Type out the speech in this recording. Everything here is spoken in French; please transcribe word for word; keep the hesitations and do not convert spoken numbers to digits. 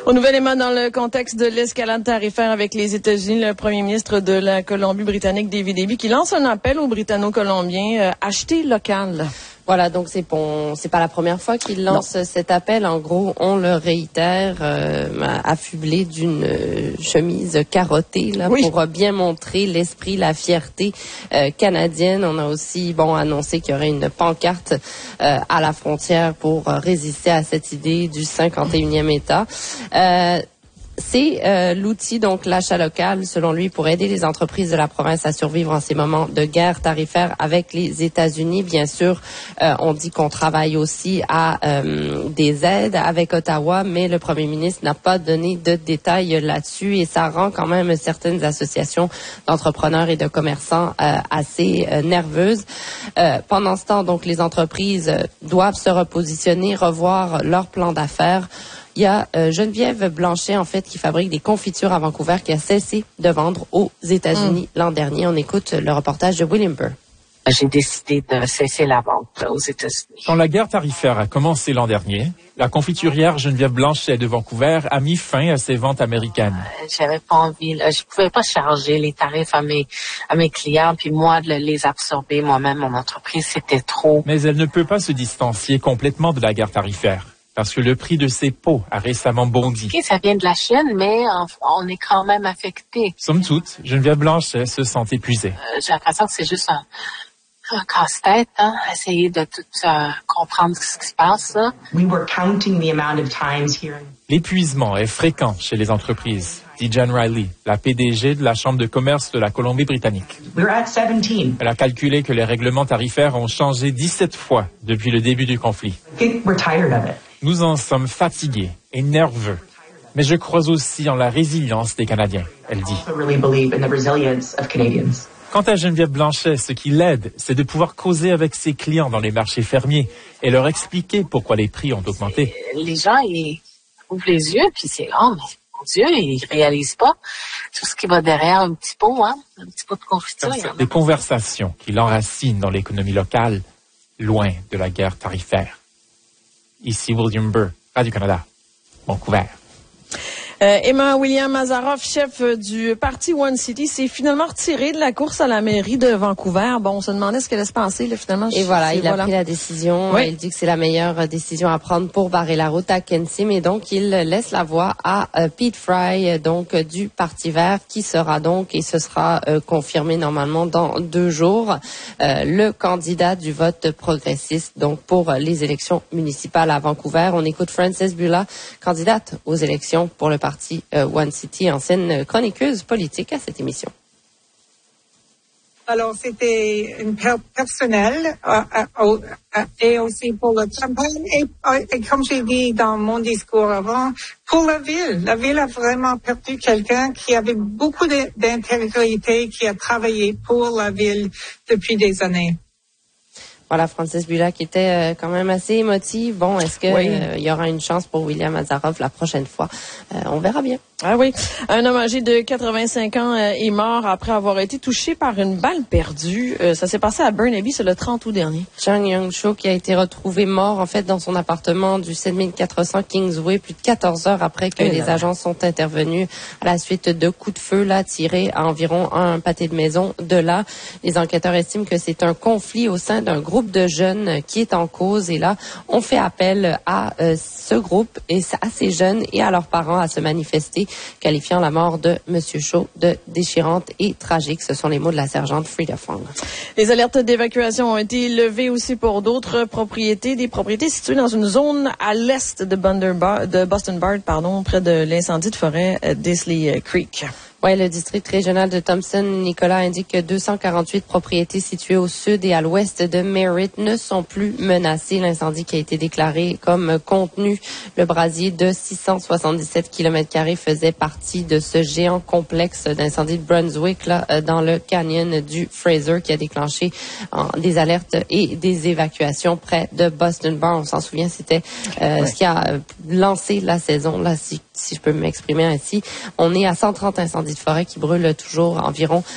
Au nouvel élément dans le contexte de l'escalade tarifaire avec les États-Unis, le premier ministre de la Colombie-Britannique, David Eby, qui lance un appel aux Britanno-Colombiens, euh, acheter local. Voilà, donc c'est bon, c'est pas la première fois qu'il lance non. cet appel. En gros, on le réitère, euh, affublé d'une euh, chemise carottée là, oui. pour bien montrer l'esprit, la fierté euh, canadienne. On a aussi bon annoncé qu'il y aurait une pancarte euh, à la frontière pour euh, résister à cette idée du cinquante et unième État. Euh, C'est euh, l'outil, donc l'achat local, selon lui, pour aider les entreprises de la province à survivre en ces moments de guerre tarifaire avec les États-Unis. Bien sûr, euh, on dit qu'on travaille aussi à euh, des aides avec Ottawa, mais le premier ministre n'a pas donné de détails là-dessus et ça rend quand même certaines associations d'entrepreneurs et de commerçants euh, assez euh, nerveuses. Euh, pendant ce temps, donc, les entreprises doivent se repositionner, revoir leur plan d'affaires. Il y a euh, Geneviève Blanchet, en fait, qui fabrique des confitures à Vancouver, qui a cessé de vendre aux États-Unis mmh. l'an dernier. On écoute le reportage de William Burr. J'ai décidé de cesser la vente aux États-Unis. Quand la guerre tarifaire a commencé l'an dernier, la confiturière Geneviève Blanchet de Vancouver a mis fin à ses ventes américaines. Euh, j'avais pas envie, là, je pouvais pas charger les tarifs à mes à mes clients, puis moi de les absorber moi-même, mon entreprise, c'était trop. Mais elle ne peut pas se distancier complètement de la guerre tarifaire. Parce que le prix de ses pots a récemment bondi. Okay, ça vient de la Chine, mais on est quand même affecté. Somme toute, Geneviève Blanchet se sent épuisée. Euh, j'ai l'impression que c'est juste un, un casse-tête, hein, essayer de tout euh, comprendre ce qui se passe. Là. We were counting the amount of times here. L'épuisement est fréquent chez les entreprises, dit Jan Riley, la P D G de la Chambre de commerce de la Colombie-Britannique. We're at seventeen. Elle a calculé que les règlements tarifaires ont changé dix-sept fois depuis le début du conflit. I think we're tired of it. Nous en sommes fatigués et nerveux. Mais je crois aussi en la résilience des Canadiens, elle dit. Quant à Geneviève Blanchet, ce qui l'aide, c'est de pouvoir causer avec ses clients dans les marchés fermiers et leur expliquer pourquoi les prix ont augmenté. Les gens, ils ouvrent les yeux, puis c'est « Oh, mais mon Dieu, ils réalisent pas tout ce qui va derrière un petit pot, hein, un petit pot de confiture. » Des conversations qui l'enracinent dans l'économie locale, loin de la guerre tarifaire. Ici William Burr, Radio-Canada, Vancouver. Euh, Emma William Mazaroff, chef du parti One City, s'est finalement retiré de la course à la mairie de Vancouver. Bon, on se demandait ce qu'elle allait se passer, là, finalement. Et voilà, il voilà. a pris la décision. Oui. Il dit que c'est la meilleure décision à prendre pour barrer la route à Kensim. Mais donc, il laisse la voie à euh, Pete Fry, donc du Parti vert, qui sera donc, et ce sera euh, confirmé normalement dans deux jours, euh, le candidat du vote progressiste, donc pour les élections municipales à Vancouver. On écoute Frances Bula, candidate aux élections pour le parti euh, One City, ancienne chroniqueuse politique à cette émission. Alors, c'était une perte personnelle euh, euh, euh, et aussi pour la campagne et, euh, et comme j'ai dit dans mon discours avant, pour la ville. La ville a vraiment perdu quelqu'un qui avait beaucoup d'intégrité, qui a travaillé pour la ville depuis des années. Voilà, Frances Bula qui était euh, quand même assez émotive. Bon, est-ce que oui. euh, il y aura une chance pour William Mazaroff la prochaine fois? Euh, on verra bien. Ah oui. Un homme âgé de quatre-vingt-cinq ans euh, est mort après avoir été touché par une balle perdue. Euh, ça s'est passé à Burnaby, c'est le trente août dernier. Chung Young Cho qui a été retrouvé mort, en fait, dans son appartement du sept mille quatre cents Kingsway, plus de quatorze heures après que Et les là. agents sont intervenus à la suite de coups de feu, là, tirés à environ un pâté de maison de là. Les enquêteurs estiment que c'est un conflit au sein d'un groupe de jeunes qui est en cause. Et là, on fait appel à euh, ce groupe et à ces jeunes et à leurs parents à se manifester, qualifiant la mort de M. Cho de déchirante et tragique. Ce sont les mots de la sergente Frida Fong. Les alertes d'évacuation ont été levées aussi pour d'autres propriétés, des propriétés situées dans une zone à l'est de, de Boston Bard, pardon, près de l'incendie de forêt d'Isley Creek. Oui, le district régional de Thompson, Nicolas, indique que deux cent quarante-huit propriétés situées au sud et à l'ouest de Merritt ne sont plus menacées. L'incendie qui a été déclaré comme contenu, le brasier de six cent soixante-dix-sept kilomètres carrés faisait partie de ce géant complexe d'incendie de Brunswick, là, dans le canyon du Fraser, qui a déclenché en, des alertes et des évacuations près de Boston Bar. On s'en souvient, c'était euh, ouais. ce qui a lancé la saison, là, si, si je peux m'exprimer ainsi. On est à cent trente incendies de forêt qui brûlent toujours environ